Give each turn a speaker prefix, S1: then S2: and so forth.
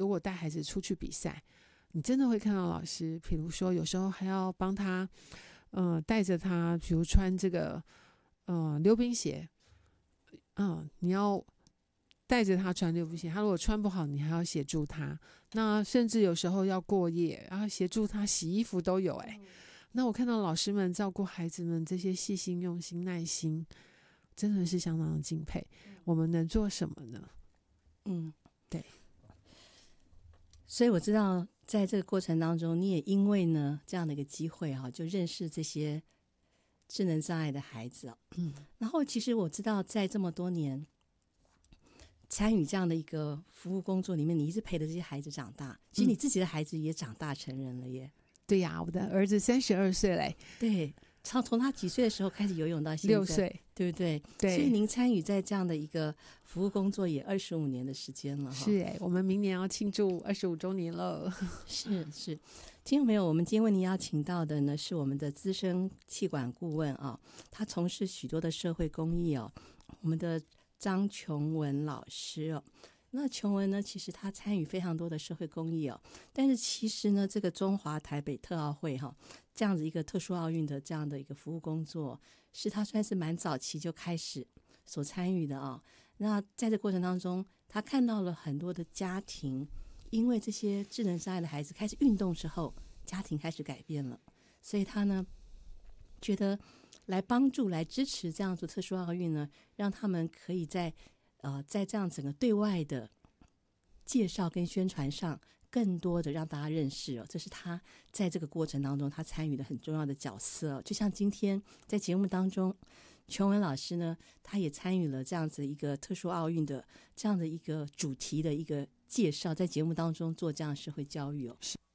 S1: 果带孩子出去比赛，你真的会看到老师，比如说有时候还要帮他带着他，比如穿这个溜冰鞋，你要带着他穿溜冰鞋，他如果穿不好，你还要协助他。那甚至有时候要过夜，然后协助他洗衣服都有那我看到老师们照顾孩子们这些细心、用心、耐心，真的是相当的敬佩。我们能做什么呢？对。
S2: 所以我知道在这个过程当中，你也因为呢这样的一个机会就认识这些智能障碍的孩子然后其实我知道在这么多年参与这样的一个服务工作里面，你一直陪着这些孩子长大，其实你自己的孩子也长大成人了耶。
S1: 对呀，我的儿子32岁嘞。
S2: 对，从他几岁的时候开始游泳到现在
S1: 6岁，
S2: 对不对？
S1: 对，
S2: 所以您参与在这样的一个服务工作也25年的时间了
S1: 是我们明年要庆祝25周年了。
S2: 是，听众朋友，我们今天为您邀请到的呢是我们的资深企管顾问他从事许多的社会公益我们的张琼文老师那琼文呢，其实他参与非常多的社会公益但是其实呢，这个中华台北特奥会这样子一个特殊奥运的这样的一个服务工作，是他算是蛮早期就开始所参与的那在这过程当中，他看到了很多的家庭，因为这些智能障碍的孩子开始运动之后，家庭开始改变了，所以他呢觉得来帮助、来支持这样子特殊奥运呢，让他们可以在这样整个对外的介绍跟宣传上，更多的让大家认识这是他在这个过程当中他参与的很重要的角色就像今天在节目当中，琼文老师呢，他也参与了这样子一个特殊奥运的这样的一个主题的一个介绍，在节目当中做这样的社会教育